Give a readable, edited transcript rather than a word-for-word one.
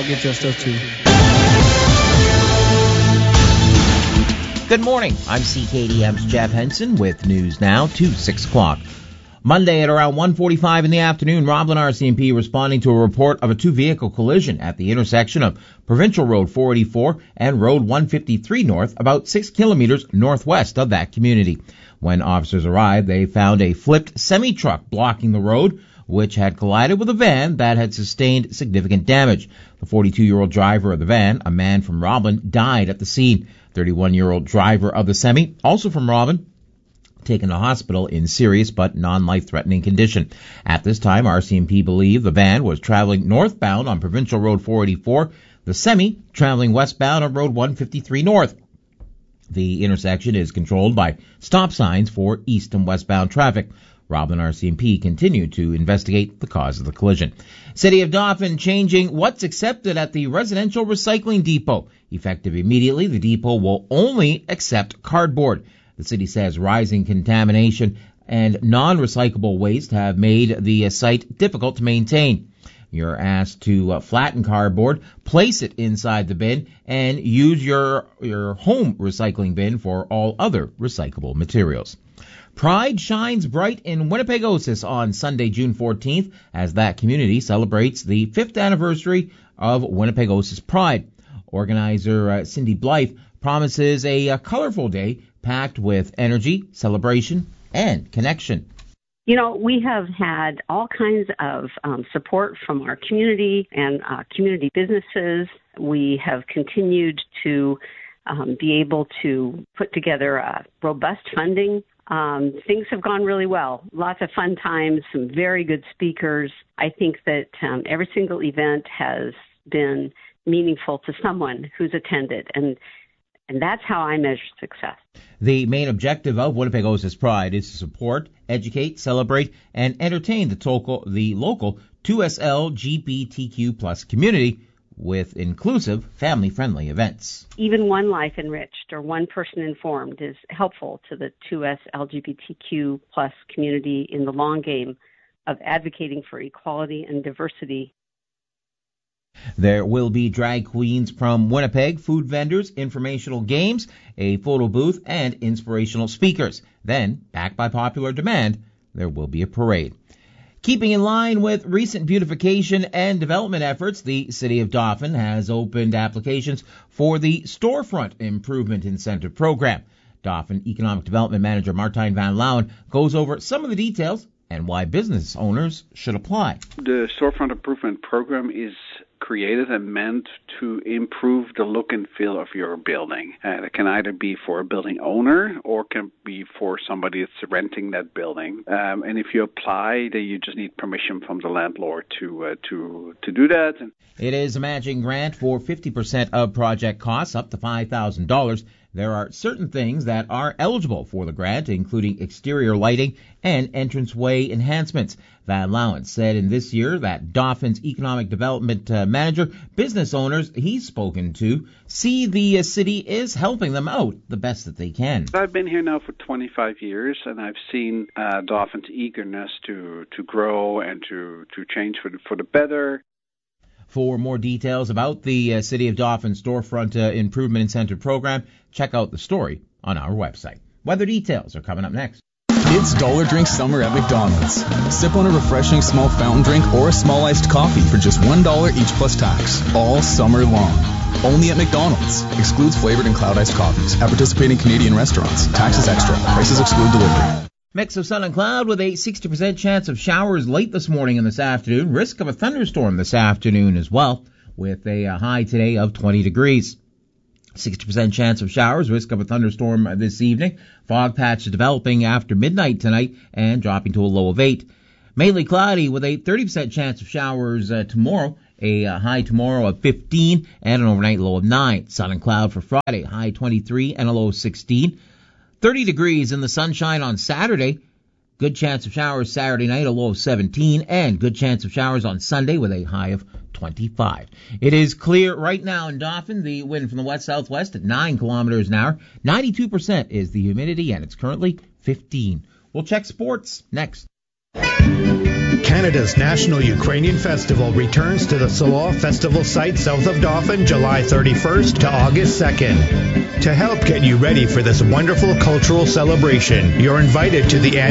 get your stuff too. Good morning. I'm CKDM's Jeff Henson with News Now to 6 o'clock. Monday at around 1:45 in the afternoon, Roblin RCMP responding to a report of a two-vehicle collision at the intersection of Provincial Road 484 and Road 153 North, about 6 kilometers northwest of that community. When officers arrived, they found a flipped semi-truck blocking the road, which had collided with a van that had sustained significant damage. The 42-year-old driver of the van, a man from Roblin, died at the scene. 31-year-old driver of the semi, also from Roblin, taken to hospital in serious but non-life-threatening condition. At this time, RCMP believe the van was traveling northbound on Provincial Road 484, the semi traveling westbound on Road 153 North. The intersection is controlled by stop signs for east and westbound traffic. Roblin RCMP continued to investigate the cause of the collision. City of Dauphin changing what's accepted at the residential recycling depot. Effective immediately, the depot will only accept cardboard. The city says rising contamination and non-recyclable waste have made the site difficult to maintain. You're asked to flatten cardboard, place it inside the bin, and use your home recycling bin for all other recyclable materials. Pride shines bright in Winnipegosis on Sunday, June 14th, as that community celebrates the 5th anniversary of Winnipegosis Pride. Organizer Cindy Blythe promises a colorful day packed with energy, celebration, and connection. You know, we have had all kinds of support from our community and community businesses. We have continued to be able to put together robust funding. Things have gone really well. Lots of fun times, some very good speakers. I think that every single event has been meaningful to someone who's attended, and that's how I measure success. The main objective of Winnipegosis Pride is to support, educate, celebrate, and entertain the local 2SL LGBTQ plus community with inclusive, family-friendly events. Even one life enriched or one person informed is helpful to the 2S LGBTQ plus community in the long game of advocating for equality and diversity. There will be drag queens from Winnipeg, food vendors, informational games, a photo booth, and inspirational speakers. Then, backed by popular demand, there will be a parade. Keeping in line with recent beautification and development efforts, the City of Dauphin has opened applications for the Storefront Improvement Incentive Program. Dauphin Economic Development Manager Martijn van Lauwen goes over some of the details and why business owners should apply. The Storefront Improvement Program is created and meant to improve the look and feel of your building. It can either be for a building owner or can be for somebody that's renting that building. And if you apply, then you just need permission from the landlord to do that. It is a matching grant for 50% of project costs, up to $5,000. There are certain things that are eligible for the grant, including exterior lighting and entranceway enhancements. Van Lauwen said in this year that Dauphin's Economic Development Manager, business owners he's spoken to, see the city is helping them out the best that they can. I've been here now for 25 years, and I've seen Dauphin's eagerness to grow and to change for the better. For more details about the City of Dauphin Storefront Improvement Incentive Program, check out the story on our website. Weather details are coming up next. It's Dollar Drink Summer at McDonald's. Sip on a refreshing small fountain drink or a small iced coffee for just $1 each plus tax, all summer long. Only at McDonald's. Excludes flavored and cloud iced coffees at participating Canadian restaurants. Taxes extra. Prices exclude delivery. Mix of sun and cloud with a 60% chance of showers late this morning and this afternoon. Risk of a thunderstorm this afternoon as well, with a high today of 20 degrees. 60% chance of showers, risk of a thunderstorm this evening. Fog patch developing after midnight tonight and dropping to a low of 8. Mainly cloudy with a 30% chance of showers tomorrow. A high tomorrow of 15 and an overnight low of 9. Sun and cloud for Friday, high 23 and a low of 16. 30 degrees in the sunshine on Saturday. Good chance of showers Saturday night, a low of 17, and good chance of showers on Sunday with a high of 25. It is clear right now in Dauphin. The wind from the west-southwest at 9 kilometers an hour. 92% is the humidity, and it's currently 15. We'll check sports next. Canada's National Ukrainian Festival returns to the Solot Festival site south of Dauphin July 31st to August 2nd. To help get you ready for this wonderful cultural celebration, you're invited to the